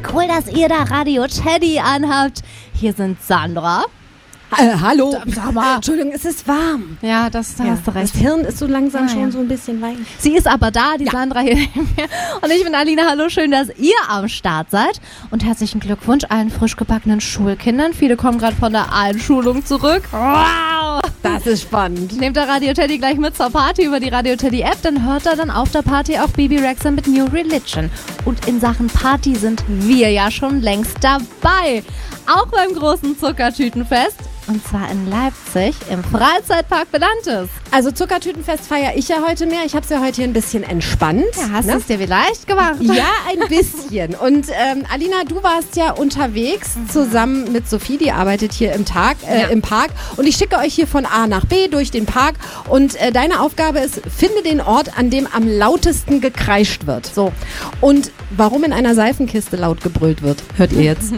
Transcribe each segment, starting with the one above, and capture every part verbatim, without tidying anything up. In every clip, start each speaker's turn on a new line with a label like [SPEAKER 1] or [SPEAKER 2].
[SPEAKER 1] Cool, dass ihr da Radio Teddy anhabt. Hier sind Sandra.
[SPEAKER 2] Äh, hallo.
[SPEAKER 1] Sag mal.
[SPEAKER 2] Entschuldigung, es ist warm.
[SPEAKER 1] Ja, das da
[SPEAKER 2] Ja,
[SPEAKER 1] hast du recht.
[SPEAKER 2] Das Hirn ist so langsam
[SPEAKER 1] Ah,
[SPEAKER 2] schon
[SPEAKER 1] ja.
[SPEAKER 2] so ein bisschen weich.
[SPEAKER 1] Sie ist aber da, die
[SPEAKER 2] Ja.
[SPEAKER 1] Sandra hier neben mir. Und ich bin Alina. Hallo, schön, dass ihr am Start seid. Und herzlichen Glückwunsch allen frisch gebackenen Schulkindern. Viele kommen gerade von der Einschulung zurück. Wow!
[SPEAKER 2] Das ist spannend.
[SPEAKER 1] Nehmt der Radio Teddy gleich mit zur Party über die Radio Teddy App, dann hört er dann auf der Party auch Bebe Rexha mit New Religion. Und in Sachen Party sind wir ja schon längst dabei. Auch beim großen Zuckertütenfest. Und zwar in Leipzig im Freizeitpark Belantes.
[SPEAKER 2] Also Zuckertütenfest feiere ich ja heute mehr. Ich habe es ja heute hier ein bisschen entspannt.
[SPEAKER 1] Ja, hast
[SPEAKER 2] ne?
[SPEAKER 1] du es dir vielleicht gemacht?
[SPEAKER 2] Ja, ein bisschen. Und ähm, Alina, du warst ja unterwegs zusammen mit Sophie, die arbeitet hier im, Tag, äh,
[SPEAKER 1] Ja.
[SPEAKER 2] im Park. Und ich schicke euch hier von A nach B durch den Park. Und äh, deine Aufgabe ist, finde den Ort, an dem am lautesten gekreischt wird. So. Und warum in einer Seifenkiste laut gebrüllt wird, hört ihr jetzt.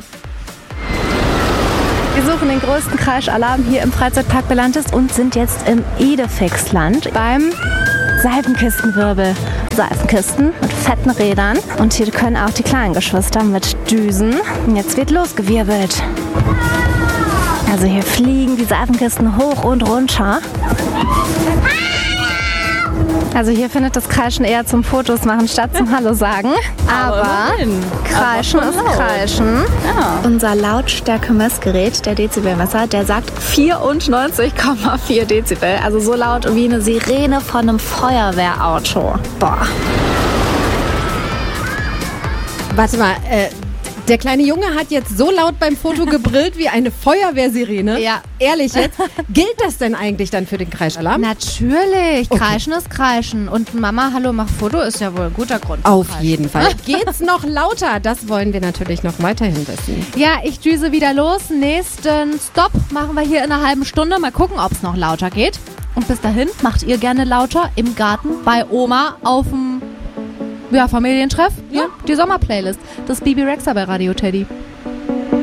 [SPEAKER 1] Wir suchen den größten Kreischalarm hier im Freizeitpark Belantes und sind jetzt im Edefixland beim Seifenkistenwirbel. Seifenkisten mit fetten Rädern. Und hier können auch die kleinen Geschwister mit Düsen. Und jetzt wird losgewirbelt. Also hier fliegen die Seifenkisten hoch und runter. Also hier findet das Kreischen eher zum Fotos machen statt zum Hallo sagen. Aber Kreischen ist Kreischen.
[SPEAKER 3] Ja. Unser Lautstärke-Messgerät, der Dezibelmesser, der sagt vierundneunzig Komma vier Dezibel. Also so laut wie eine Sirene von einem Feuerwehrauto. Boah.
[SPEAKER 2] Warte mal, äh, der kleine Junge hat jetzt so laut beim Foto gebrillt wie eine Feuerwehrsirene.
[SPEAKER 1] Ja.
[SPEAKER 2] Ehrlich jetzt. Gilt das denn eigentlich dann für den Kreischalarm?
[SPEAKER 1] Natürlich,
[SPEAKER 2] Okay.
[SPEAKER 1] Kreischen ist Kreischen. Und Mama, Hallo, mach Foto ist ja wohl ein guter Grund.
[SPEAKER 2] Auf jeden Fall. Geht's noch lauter? Das wollen wir natürlich noch weiterhin wissen.
[SPEAKER 1] Ja, ich düse wieder los. Nächsten Stopp machen wir hier in einer halben Stunde. Mal gucken, ob es noch lauter geht. Und bis dahin macht ihr gerne lauter im Garten bei Oma auf dem ja, Familientreff. Ja, die Sommerplaylist. Das Bebe Rexha bei Radio Teddy.